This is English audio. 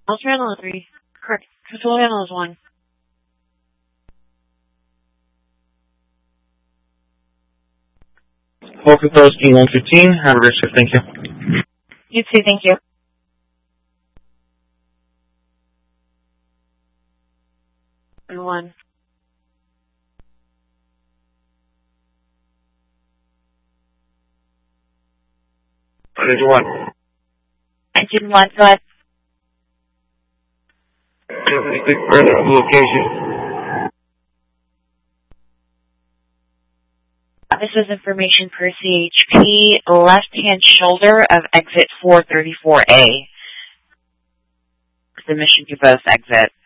Ultra handle is 3. Correct. Control handle is 1. Focus Post E115. Have a great shift. Thank you. You too, thank you. And 1. Engine 1. Engine 1, go ahead. Location. This is information per CHP, left-hand shoulder of exit 434A. Permission to both exit.